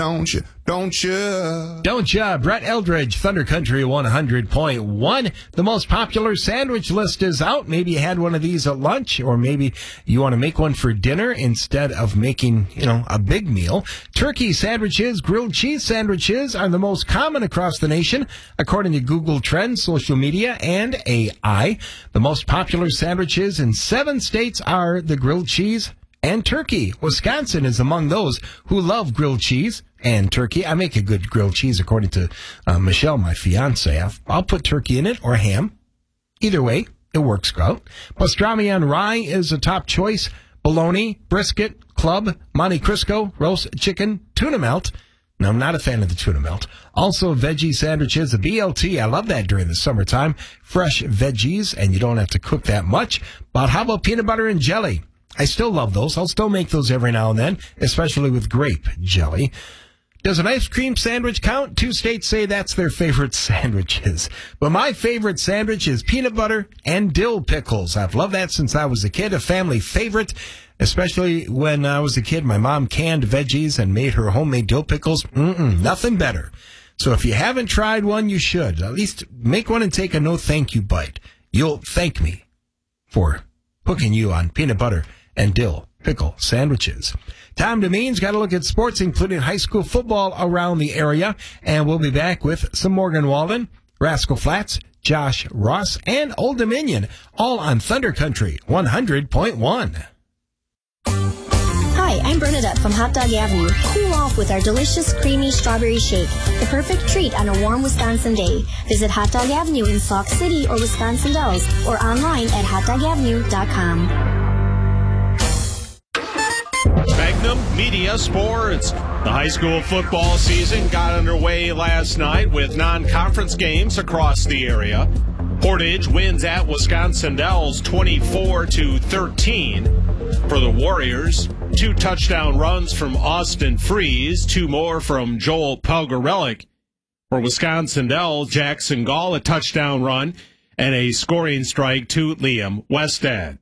Don't you? Don't ya? Brett Eldridge, Thunder Country 100.1. The most popular sandwich list is out. Maybe you had one of these at lunch, or maybe you want to make one for dinner instead of making, a big meal. Turkey sandwiches, grilled cheese sandwiches are the most common across the nation, according to Google Trends, social media, and AI. The most popular sandwiches in 7 states are the grilled cheese and turkey. Wisconsin is among those who love grilled cheese and turkey. I make a good grilled cheese, according to Michelle, my fiance. I'll put turkey in it or ham. Either way, it works out. Pastrami on rye is a top choice. Bologna, brisket, club, Monte Cristo, roast chicken, tuna melt. Now, I'm not a fan of the tuna melt. Also, veggie sandwiches, a BLT. I love that during the summertime. Fresh veggies, and you don't have to cook that much. But how about peanut butter and jelly? I still love those. I'll still make those every now and then, especially with grape jelly. Does an ice cream sandwich count? 2 states say that's their favorite sandwiches. But my favorite sandwich is peanut butter and dill pickles. I've loved that since I was a kid, a family favorite, especially when I was a kid. My mom canned veggies and made her homemade dill pickles. Nothing better. So if you haven't tried one, you should. At least make one and take a no thank you bite. You'll thank me for hooking you on peanut butter and dill pickle sandwiches. Tom Demeen's got a look at sports, including high school football around the area. And we'll be back with some Morgan Walden, Rascal Flats, Josh Ross, and Old Dominion, all on Thunder Country 100.1. Hi, I'm Bernadette from Hot Dog Avenue. Cool off with our delicious creamy strawberry shake, the perfect treat on a warm Wisconsin day. Visit Hot Dog Avenue in Sauk City or Wisconsin Dells, or online at hotdogavenue.com. Magnum Media Sports. The high school football season got underway last night with non-conference games across the area. Portage wins at Wisconsin Dells 24-13. For the Warriors, 2 touchdown runs from Austin Freeze, 2 more from Joel Pelgarelic. For Wisconsin Dells, Jackson Gall, a touchdown run and a scoring strike to Liam Westhead.